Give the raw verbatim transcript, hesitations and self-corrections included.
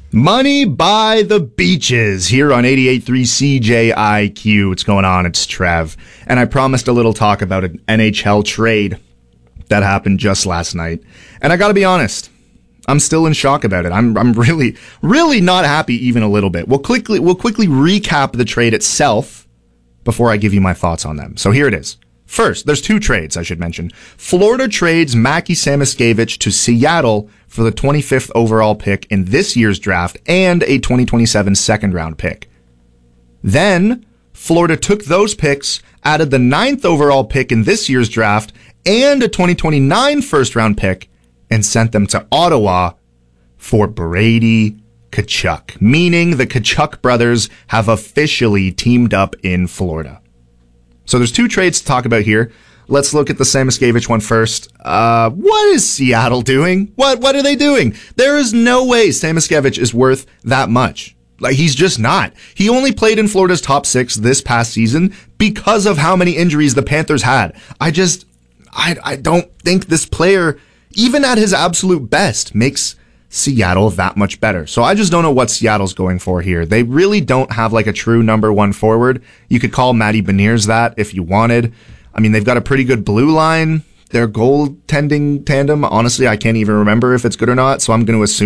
Money by the Beaches here on eighty-eight point three C J I Q. What's going on? It's Trev. And I promised a little talk about an N H L trade that happened just last night. And I gotta be honest, I'm still in shock about it. I'm I'm really, really not happy even a little bit. We'll quickly, we'll quickly recap the trade itself before I give you my thoughts on them. So here it is. First, there's two trades I should mention. Florida trades Mackie Samoskevich to Seattle for the twenty-fifth overall pick in this year's draft and a twenty twenty-seven second round pick. Then, Florida took those picks, added the ninth overall pick in this year's draft and a twenty twenty-nine first round pick, and sent them to Ottawa for Brady Tkachuk, meaning the Tkachuk brothers have officially teamed up in Florida. So there's two trades to talk about here. Let's look at the Samoskevich one first. Uh, what is Seattle doing? What what are they doing? There is no way Samoskevich is worth that much. Like, he's just not. He only played in Florida's top six this past season because of how many injuries the Panthers had. I just, I, I don't think this player, even at his absolute best, makes Seattle that much better. So I just don't know what Seattle's going for here. They really don't have like a true number one forward. You could call Matty Beniers that if you wanted. I mean, they've got a pretty good blue line. Their goaltending tandem, honestly, I can't even remember if it's good or not. So I'm going to assume